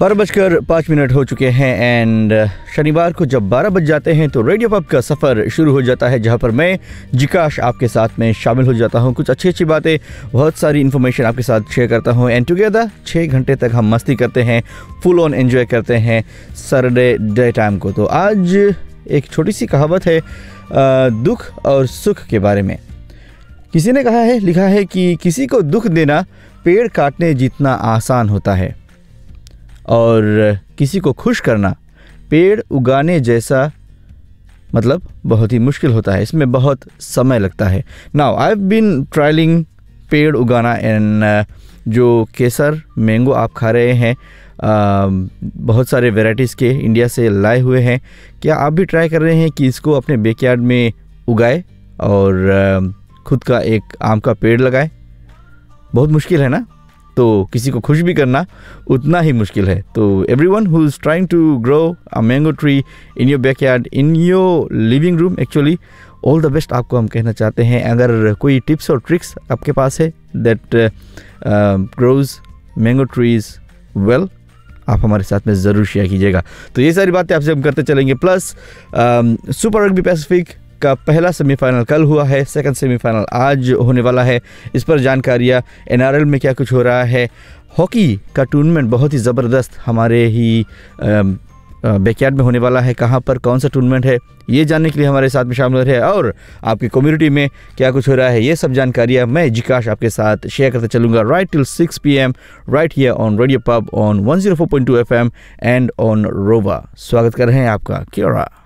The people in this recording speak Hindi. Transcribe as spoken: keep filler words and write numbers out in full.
बारह बजकर पाँच मिनट हो चुके हैं एंड शनिवार को जब बारह बज जाते हैं तो रेडियो पब का सफ़र शुरू हो जाता है, जहां पर मैं जिकाश आपके साथ में शामिल हो जाता हूं। कुछ अच्छी अच्छी बातें, बहुत सारी इन्फॉर्मेशन आपके साथ शेयर करता हूं एंड टुगेदर छः घंटे तक हम मस्ती करते हैं, फुल ऑन एंजॉय करते हैं सैटरडे डे टाइम को। तो आज एक छोटी सी कहावत है दुख और सुख के बारे में। किसी ने कहा है, लिखा है कि किसी को दुख देना पेड़ काटने जितना आसान होता है और किसी को खुश करना पेड़ उगाने जैसा मतलब बहुत ही मुश्किल होता है, इसमें बहुत समय लगता है। नाउ आई हैव बीन ट्रायलिंग पेड़ उगाना एंड जो केसर मैंगो आप खा रहे हैं uh, बहुत सारे वैरायटीज़ के इंडिया से लाए हुए हैं। क्या आप भी ट्राई कर रहे हैं कि इसको अपने बैकयार्ड में उगाए और uh, खुद का एक आम का पेड़ लगाए? बहुत मुश्किल है ना? तो किसी को खुश भी करना उतना ही मुश्किल है। तो everyone who is trying to grow a mango tree in your backyard, in your living room, actually all the best आपको हम कहना चाहते हैं। अगर कोई टिप्स और ट्रिक्स आपके पास है that grows mango trees well, आप हमारे साथ में ज़रूर शेयर कीजिएगा। तो ये सारी बातें आपसे हम करते चलेंगे। प्लस सुपर रग्बी पैसिफिक का पहला सेमीफाइनल कल हुआ है, सेकंड सेमीफाइनल आज होने वाला है। इस पर जानकारियाँ, एनआरएल में क्या कुछ हो रहा है, हॉकी का टूर्नामेंट बहुत ही ज़बरदस्त हमारे ही बैकयार्ड में होने वाला है। कहाँ पर कौन सा टूर्नामेंट है ये जानने के लिए हमारे साथ में शामिल है, और आपकी कम्युनिटी में क्या कुछ हो रहा है, ये सब जानकारियाँ मैं जिकाश आपके साथ शेयर करते चलूँगा right till six P M right here on radio pub on one zero four point two F M and on रोवा। स्वागत कर रहे हैं आपका क्योरा।